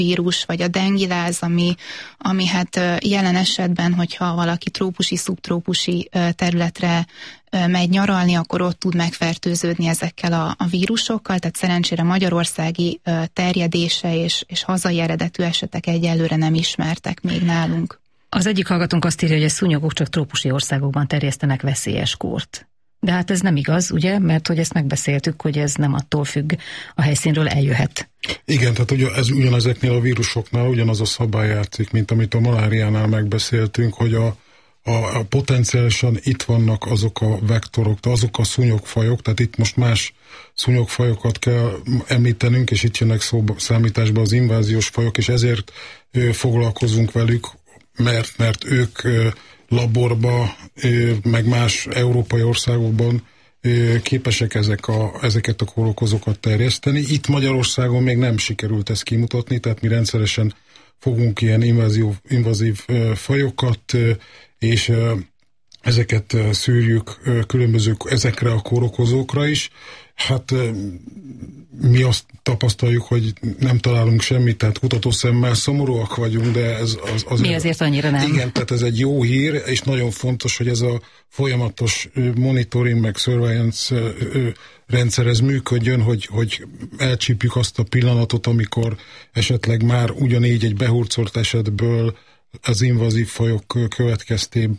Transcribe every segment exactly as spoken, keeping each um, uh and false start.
vírus, vagy a dengiláz, ami, ami hát jelen esetben, hogyha valaki trópusi, szubtrópusi területre megy nyaralni, akkor ott tud megfertőződni ezekkel a, a vírusokkal, tehát szerencsére magyarországi terjedése és, és hazai eredetű esetek egyelőre nem ismertek még nálunk. Az egyik hallgatónk azt írja, hogy a szúnyogok csak trópusi országokban terjesztenek veszélyes kórt. De hát ez nem igaz, ugye? Mert hogy ezt megbeszéltük, hogy ez nem attól függ, a helyszínről eljöhet. Igen, tehát ugye ez ugyanezeknél a vírusoknál ugyanaz a szabály játszik, mint amit a maláriánál megbeszéltünk, hogy a, a, a potenciálisan itt vannak azok a vektorok, azok a szúnyogfajok, tehát itt most más szúnyogfajokat kell említenünk, és itt jönnek szóba, számításba az inváziós fajok, és ezért ö, foglalkozunk velük, mert, mert ők ö, laborba, meg más európai országokban képesek ezek a, ezeket a kórokozókat terjeszteni. Itt Magyarországon még nem sikerült ezt kimutatni, tehát mi rendszeresen fogunk ilyen invazív, invazív fajokat, és ezeket szűrjük különböző ezekre a kórokozókra is. Hát mi azt tapasztaljuk, hogy nem találunk semmit, tehát kutatószemmel szomorúak vagyunk, de ez az, azért... Mi azért annyira nem? Igen, tehát ez egy jó hír, és nagyon fontos, hogy ez a folyamatos monitoring meg surveillance rendszer ez működjön, hogy, hogy elcsípjük azt a pillanatot, amikor esetleg már ugyanígy egy behurcolt esetből az invazív fajok következtében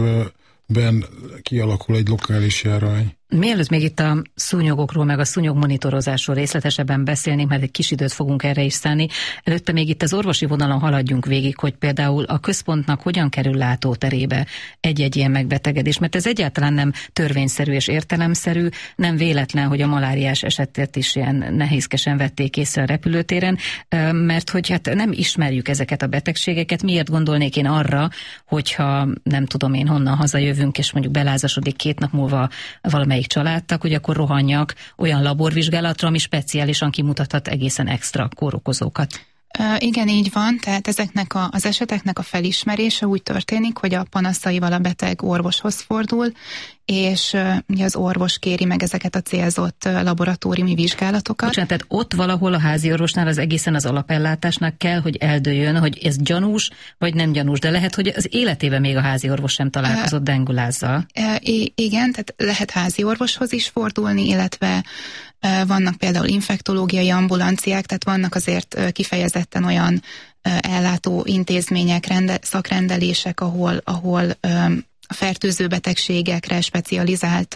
kialakul egy lokális járvány. Mielőtt még itt a szúnyogokról, meg a szúnyogmonitorozásról részletesebben beszélnénk, mert egy kis időt fogunk erre is szállni, előtte még itt az orvosi vonalon haladjunk végig, hogy például a központnak hogyan kerül látóterébe egy-egy ilyen megbetegedés, mert ez egyáltalán nem törvényszerű és értelemszerű, nem véletlen, hogy a maláriás esetet is ilyen nehézkesen vették észre a repülőtéren, mert hogy hát nem ismerjük ezeket a betegségeket, miért gondolnék én arra, hogyha nem tudom én honnan hazajövünk, és mondjuk belázasodik két nap múlva valamelyik családtag, hogy akkor rohanjak olyan laborvizsgálatra, ami speciálisan kimutathat egészen extra kórokozókat. Igen, így van, tehát ezeknek a, az eseteknek a felismerése úgy történik, hogy a panaszaival a beteg orvoshoz fordul, és ugye az orvos kéri meg ezeket a célzott laboratóriumi vizsgálatokat. Bocsánat, tehát ott valahol a házi orvosnál az egészen az alapellátásnak kell, hogy eldőjön, hogy ez gyanús, vagy nem gyanús, de lehet, hogy az életében még a házi orvos sem találkozott dengulázzal. I- igen, tehát lehet házi orvoshoz is fordulni, illetve vannak például infektológiai ambulanciák, tehát vannak azért kifejezetten olyan ellátó intézmények, rende, szakrendelések, ahol, ahol a fertőző betegségekre specializált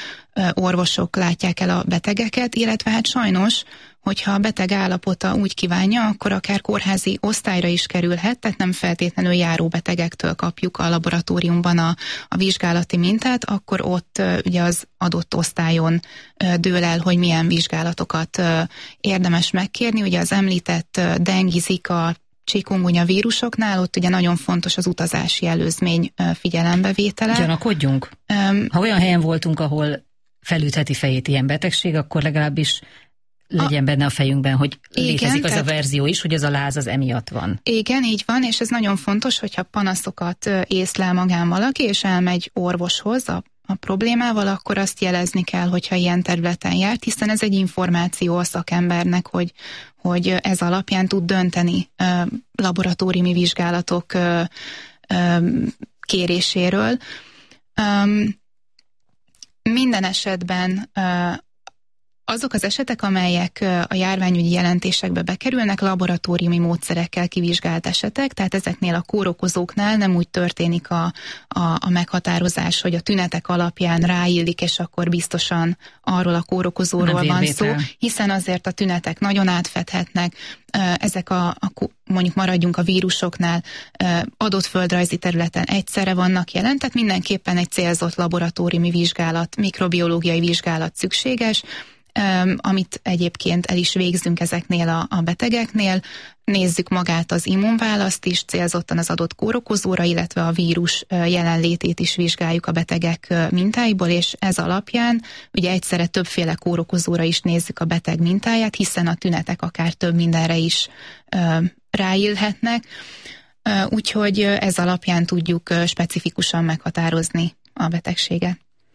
orvosok látják el a betegeket, illetve hát sajnos, hogyha a beteg állapota úgy kívánja, akkor akár kórházi osztályra is kerülhet, tehát nem feltétlenül járó betegektől kapjuk a laboratóriumban a, a vizsgálati mintát, akkor ott ugye az adott osztályon dől el, hogy milyen vizsgálatokat érdemes megkérni. Ugye az említett dengi, zika, chikungunya vírusoknál ott ugye nagyon fontos az utazási előzmény figyelembevétele. Gyanakodjunk. Um, ha olyan helyen voltunk, ahol felütheti fejét ilyen betegség, akkor legalábbis legyen a, benne a fejünkben, hogy igen, létezik az tehát, a verzió is, hogy ez a láz az emiatt van. Igen, így van, és ez nagyon fontos, hogyha panaszokat észlel magán valaki, és elmegy orvoshoz a, a problémával, akkor azt jelezni kell, hogyha ilyen területen járt, hiszen ez egy információ a szakembernek, hogy, hogy ez alapján tud dönteni ö, laboratóriumi vizsgálatok ö, ö, kéréséről. Ö, minden esetben ö, azok az esetek, amelyek a járványügyi jelentésekbe bekerülnek, laboratóriumi módszerekkel kivizsgált esetek, tehát ezeknél a kórokozóknál nem úgy történik a, a, a meghatározás, hogy a tünetek alapján ráillik, és akkor biztosan arról a kórokozóról van szó, hiszen azért a tünetek nagyon átfedhetnek, ezek a, a mondjuk maradjunk a vírusoknál, adott földrajzi területen egyszerre vannak jelen, tehát mindenképpen egy célzott laboratóriumi vizsgálat, mikrobiológiai vizsgálat szükséges, amit egyébként el is végzünk ezeknél a, a betegeknél. Nézzük magát az immunválaszt is, célzottan az adott kórokozóra, illetve a vírus jelenlétét is vizsgáljuk a betegek mintáiból, és ez alapján ugye egyszerre többféle kórokozóra is nézzük a beteg mintáját, hiszen a tünetek akár több mindenre is ráillhetnek, úgyhogy ez alapján tudjuk specifikusan meghatározni a betegséget.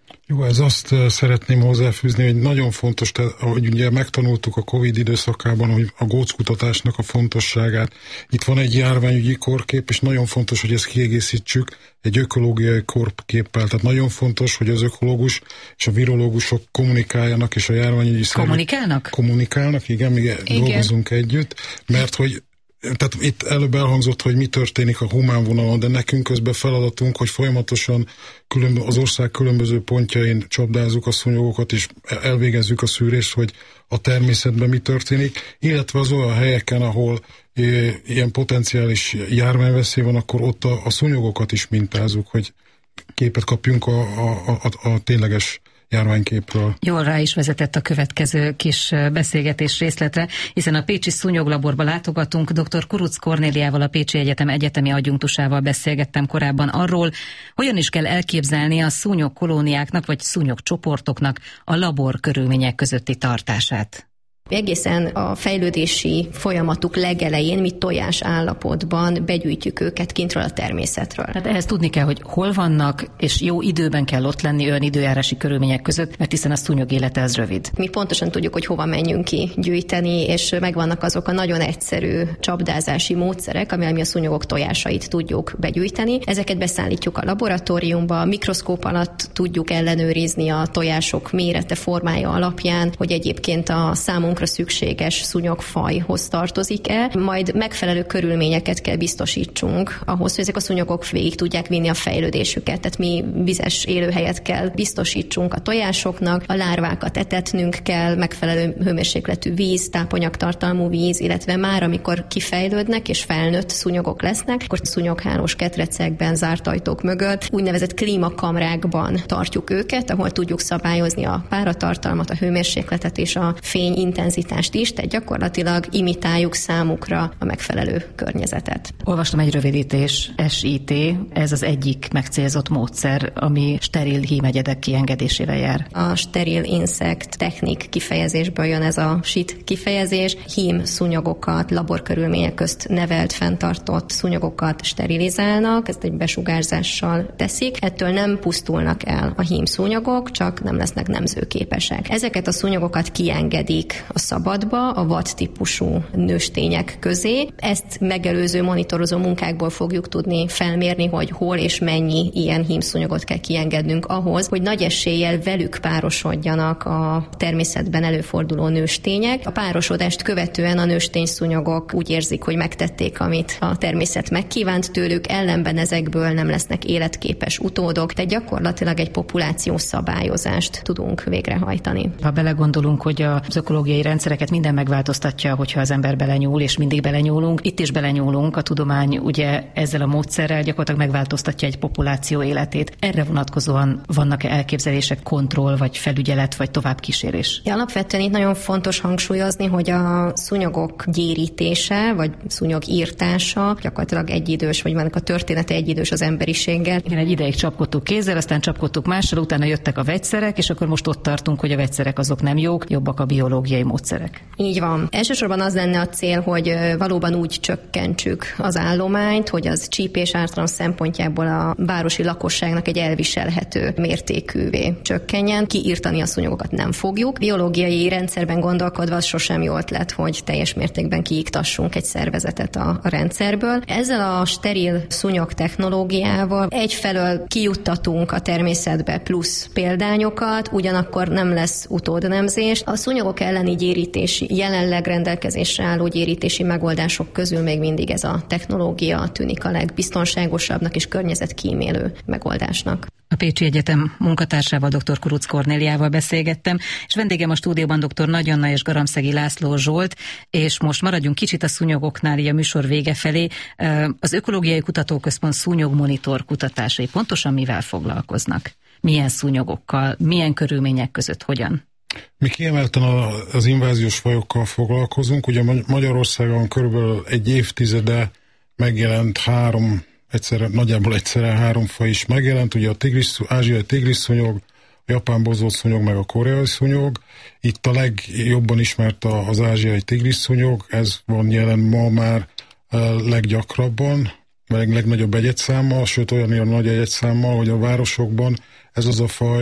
Jó, ez azt szeretném hozzáfűzni, hogy nagyon fontos, hogy ugye megtanultuk a Covid időszakában, hogy a góckutatásnak a fontosságát. Itt van egy járványügyi korkép, és nagyon fontos, hogy ezt kiegészítsük egy ökológiai korképpel. Tehát nagyon fontos, hogy az ökológus és a virológusok kommunikáljanak, és a járványügyi szervek... Kommunikálnak? Kommunikálnak, igen, még igen. dolgozunk együtt, mert hogy tehát itt előbb elhangzott, hogy mi történik a humán vonalon, de nekünk közben feladatunk, hogy folyamatosan különbö- az ország különböző pontjain csapdázzuk a szúnyogokat, és elvégezzük a szűrést, hogy a természetben mi történik, illetve az olyan helyeken, ahol ilyen potenciális járványveszély van, akkor ott a, a szúnyogokat is mintázzuk, hogy képet kapjunk a, a, a, a tényleges járványképről. Jól rá is vezetett a következő kis beszélgetés részletre, hiszen a Pécsi Szúnyoglaborba látogatunk. dr. Kurucz Kornéliával, a Pécsi Egyetem egyetemi adjunktusával beszélgettem korábban arról, hogyan is kell elképzelni a szúnyog kolóniáknak vagy szúnyog csoportoknak a labor körülmények közötti tartását. Egészen a fejlődési folyamatuk legelején mi tojás állapotban begyűjtjük őket kintről a természetről. Tehát ehhez tudni kell, hogy hol vannak, és jó időben kell ott lenni olyan időjárási körülmények között, mert hiszen a szúnyog élete az rövid. Mi pontosan tudjuk, hogy hova menjünk ki gyűjteni, és megvannak azok a nagyon egyszerű csapdázási módszerek, amivel mi a szúnyogok tojásait tudjuk begyűjteni. Ezeket beszállítjuk a laboratóriumba, mikroszkóp alatt tudjuk ellenőrizni a tojások mérete, formája alapján, hogy egyébként a számunkra szükséges szúnyogfajhoz tartozik-e, majd megfelelő körülményeket kell biztosítsunk ahhoz, hogy ezek a szúnyogok végig tudják vinni a fejlődésüket. Tehát mi vizes élőhelyet kell biztosítsunk a tojásoknak, a lárvákat etetnünk kell, megfelelő hőmérsékletű víz, tápanyagtartalmú víz, illetve már amikor kifejlődnek és felnőtt szúnyogok lesznek, akkor szúnyoghálós ketrecekben, zárt ajtók mögött, úgynevezett klímakamrákban tartjuk őket, ahol tudjuk szabályozni a páratartalmat, a hőmérsékletet és a fény intenzitást is, tehát gyakorlatilag imitáljuk számukra a megfelelő környezetet. Olvastam egy rövidítés, es i té, ez az egyik megcélzott módszer, ami steril hímegyedek kiengedésével jár. A steril insect technik kifejezésből jön ez a sit kifejezés. Hím szúnyogokat, laborkörülmények közt nevelt, fenntartott szúnyogokat sterilizálnak, ezt egy besugárzással teszik. Ettől nem pusztulnak el a hím szúnyogok, csak nem lesznek nemzőképesek. Ezeket a szúnyogokat kiengedik a szabadba, a vad típusú nőstények közé. Ezt megelőző monitorozó munkákból fogjuk tudni felmérni, hogy hol és mennyi ilyen hímszúnyogot kell kiengednünk ahhoz, hogy nagy eséllyel velük párosodjanak a természetben előforduló nőstények. A párosodást követően a nőstényszúnyogok úgy érzik, hogy megtették, amit a természet megkívánt tőlük, ellenben ezekből nem lesznek életképes utódok, tehát gyakorlatilag egy populáció szabályozást tudunk végrehajtani. Ha belegondolunk, hogy az ökológiai rendszereket minden megváltoztatja, hogyha az ember belenyúl, és mindig belenyúlunk. Itt is belenyúlunk, a tudomány ugye ezzel a módszerrel gyakorlatilag megváltoztatja egy populáció életét. Erre vonatkozóan vannak-e elképzelések, kontroll, vagy felügyelet, vagy továbbkísérés? Ja, alapvetően itt nagyon fontos hangsúlyozni, hogy a szúnyogok gyérítése, vagy szúnyogírtása gyakorlatilag egyidős, vagy vannak a története egyidős az emberiséggel. Igen, egy ideig csapkodtuk kézzel, aztán csapkodtuk mással, utána jöttek a vegyszerek, és akkor most ott tartunk, hogy a vegyszerek azok nem jók, jobbak a biológiai módszerek. Így van. Elsősorban az lenne a cél, hogy valóban úgy csökkentsük az állományt, hogy az csípés ártalom szempontjából a városi lakosságnak egy elviselhető mértékűvé csökkenjen. Kiírtani a szúnyogokat nem fogjuk. Biológiai rendszerben gondolkodva az sosem jó ötlet, hogy teljes mértékben kiiktassunk egy szervezetet a, a rendszerből. Ezzel a steril szúnyog technológiával egyfelől kijuttatunk a természetbe plusz példányokat, ugyanakkor nem lesz utódnemzés. A szúnyogok elleni gyérítési, jelenleg rendelkezésre álló gyérítési megoldások közül még mindig ez a technológia tűnik a legbiztonságosabbnak és környezetkímélő megoldásnak. A Pécsi Egyetem munkatársával, dr. Kurucz Kornéliával beszélgettem, és vendégem a stúdióban dr. Nagy Anna és Garamszegi László Zsolt, és most maradjunk kicsit a szúnyogoknál, így a műsor vége felé. Az Ökológiai Kutatóközpont szúnyogmonitor kutatásai pontosan mivel foglalkoznak? Milyen szúnyogokkal, milyen körülmények között, hogyan? Mi kiemelten az inváziós fajokkal foglalkozunk. Ugye Magyarországon körülbelül egy évtizede megjelent három, egyszerre, nagyjából egyszerre három faj is megjelent. Ugye a tigris, ázsiai tigrisszúnyog, a japán bozoszúnyog, meg a koreai szúnyog. Itt a legjobban ismert az ázsiai tigrisszúnyog, ez van jelen ma már leggyakrabban, meg legnagyobb egyedszámmal, sőt olyan nagy egyedszámmal, hogy a városokban ez az a faj,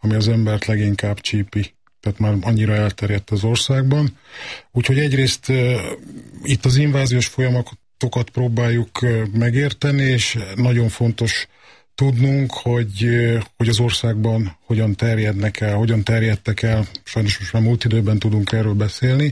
ami az embert leginkább csípi. Tehát már annyira elterjedt az országban. Úgyhogy egyrészt uh, itt az inváziós folyamatokat próbáljuk uh, megérteni, és nagyon fontos tudnunk, hogy, uh, hogy az országban hogyan terjednek el, hogyan terjedtek el, sajnos most már múlt időben tudunk erről beszélni,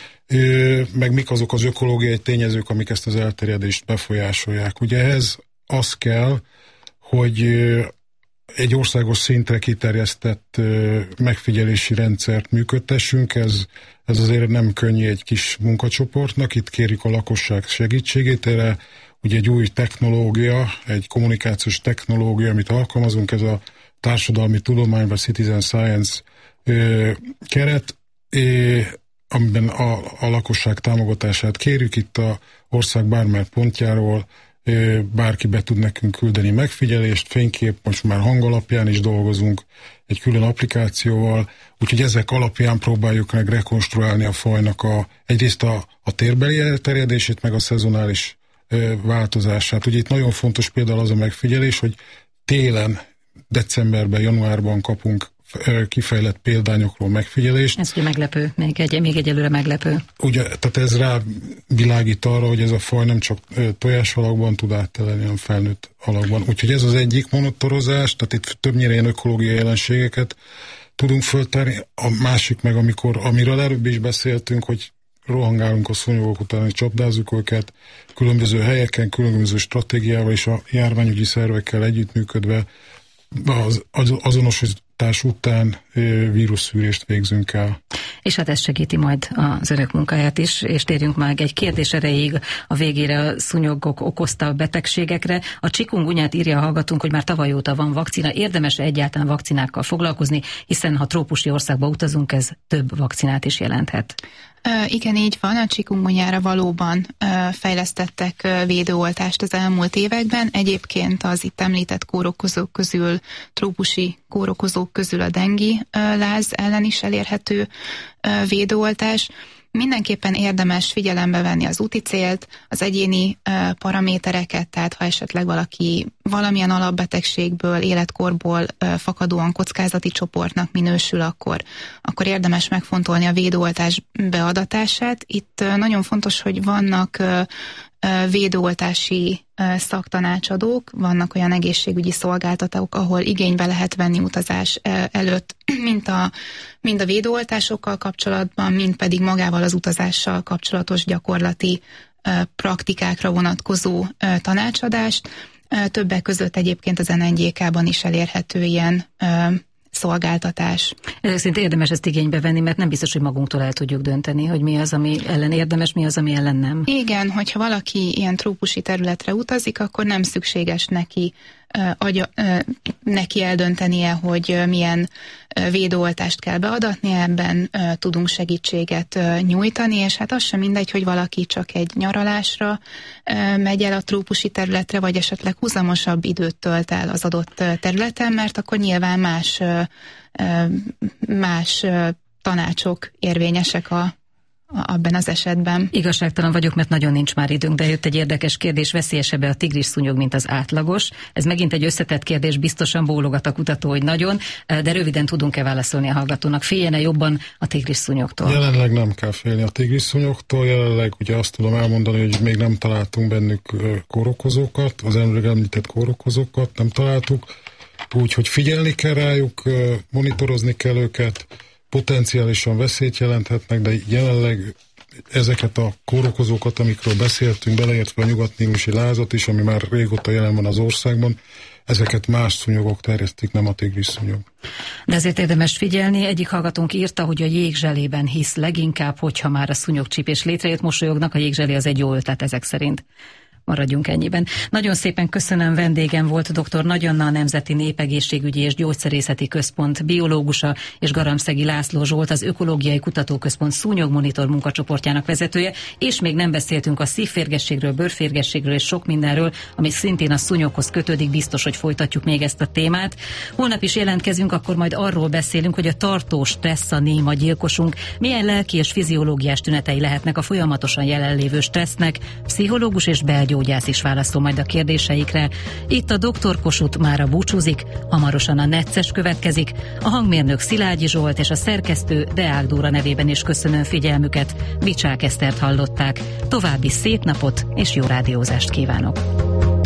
uh, meg mik azok az ökológiai tényezők, amik ezt az elterjedést befolyásolják. Ugye ehhez az kell, hogy uh, egy országos szintre kiterjesztett uh, megfigyelési rendszert működtessünk, ez, ez azért nem könnyű egy kis munkacsoportnak, itt kérjük a lakosság segítségét, erre ugye egy új technológia, egy kommunikációs technológia, amit alkalmazunk, ez a társadalmi tudomány, vagy citizen science uh, keret, uh, amiben a, a lakosság támogatását kérjük, itt a ország bármely pontjáról bárki be tud nekünk küldeni megfigyelést, fénykép, most már hang alapján is dolgozunk egy külön applikációval, úgyhogy ezek alapján próbáljuk meg rekonstruálni a fajnak a, egyrészt a, a térbeli elterjedését, meg a szezonális ö, változását. Ugye itt nagyon fontos például az a megfigyelés, hogy télen, decemberben, januárban kapunk kifejlett példányokról megfigyelést. Ez ugye meglepő, még, egy, még egyelőre meglepő. Ugye, tehát ez rávilágít arra, hogy ez a faj nem csak tojás alakban tud áttelni, hanem felnőtt alakban. Úgyhogy ez az egyik monitorozás, tehát itt többnyire ilyen ökológiai jelenségeket tudunk föltárni. A másik meg, amikor, amiről előbb is beszéltünk, hogy rohangálunk a szúnyogok után, hogy csapdázzuk őket, különböző helyeken, különböző stratégiával és a járványügyi szervekkel együttműködve az, az azonosítás után vírusszűrést végzünk el. És hát ez segíti majd az önök munkáját is, és térjünk meg egy kérdés erejéig a végére a szúnyogok okozta betegségekre. A csikungunyát írja a hallgatónk, hogy már tavaly óta van vakcina. Érdemes egyáltalán vakcinákkal foglalkozni, hiszen ha trópusi országba utazunk, ez több vakcinát is jelenthet. Uh, igen, így van. A csikungunyára valóban uh, fejlesztettek uh, védőoltást az elmúlt években. Egyébként az itt említett kórokozók közül, trópusi kórokozók közül a dengi uh, láz ellen is elérhető uh, védőoltás. Mindenképpen érdemes figyelembe venni az úti célt, az egyéni uh, paramétereket, tehát ha esetleg valaki valamilyen alapbetegségből, életkorból uh, fakadóan kockázati csoportnak minősül, akkor, akkor érdemes megfontolni a védőoltás beadatását. Itt uh, nagyon fontos, hogy vannak uh, védőoltási szaktanácsadók, vannak olyan egészségügyi szolgáltatók, ahol igénybe lehet venni utazás előtt, mint a, mind a védőoltásokkal kapcsolatban, mind pedig magával az utazással kapcsolatos gyakorlati praktikákra vonatkozó tanácsadást. Többek között egyébként az en en gyé ká-ban is elérhető ilyen szolgáltatás. Ezek szerint érdemes ezt igénybe venni, mert nem biztos, hogy magunktól el tudjuk dönteni, hogy mi az, ami ellen érdemes, mi az, ami ellen nem. Igen, hogyha valaki ilyen trópusi területre utazik, akkor nem szükséges neki uh, agya, uh, neki eldöntenie, hogy uh, milyen uh, védőoltást kell beadatni, ebben uh, tudunk segítséget uh, nyújtani, és hát az sem mindegy, hogy valaki csak egy nyaralásra uh, megy el a trópusi területre, vagy esetleg húzamosabb időt tölt el az adott uh, területen, mert akkor nyilván más uh, más tanácsok érvényesek a, a, abban az esetben. Igazságtalan vagyok, mert nagyon nincs már időnk, de jött egy érdekes kérdés, veszélyesebb a tigris szúnyog, mint az átlagos. Ez megint egy összetett kérdés, biztosan bólogat a kutató, hogy nagyon, de röviden tudunk-e válaszolni a hallgatónak? Féljen-e jobban a tigris szúnyogtól? Jelenleg nem kell félni a tigris szúnyogtól, jelenleg ugye azt tudom elmondani, hogy még nem találtunk bennük kórokozókat, az előbb említett kórokozókat nem találtuk. Úgyhogy figyelni kell rájuk, monitorozni kell őket, potenciálisan veszélyt jelenthetnek, de jelenleg ezeket a kórokozókat, amikről beszéltünk, beleértve a nyugatnílusi lázat is, ami már régóta jelen van az országban, ezeket más szúnyogok terjesztik, nem a tigris szúnyog. De ezért érdemes figyelni. Egyik hallgatónk írta, hogy a jégzselében hisz leginkább, hogyha már a szúnyogcsípés létrejött, mosolyognak, a jégzselé az egy jó ötlet ezek szerint. Maradjunk ennyiben. Nagyon szépen köszönöm, vendégem volt dr. Nagy Anna, a Nemzeti Népegészségügyi és Gyógyszerészeti Központ biológusa, és Garamszegi László Zsolt, az Ökológiai Kutatóközpont szúnyogmonitor munkacsoportjának vezetője, és még nem beszéltünk a szívférgességről, bőrférgességről és sok mindenről, ami szintén a szúnyoghoz kötődik, biztos, hogy folytatjuk még ezt a témát. Holnap is jelentkezünk, akkor majd arról beszélünk, hogy a tartós stressz a néma gyilkosunk, milyen lelki és fiziológiás tünetei lehetnek a folyamatosan jelenlévő stressznek. Pszichológus és belgyógyász gyógyász is válaszol majd a kérdéseikre. Itt a doktor Kossuth mára búcsúzik, hamarosan a Necces következik, a hangmérnök Szilágyi Zsolt és a szerkesztő Deák Dóra nevében is köszönöm figyelmüket. Vicsák Esztert hallották. További szép napot és jó rádiózást kívánok!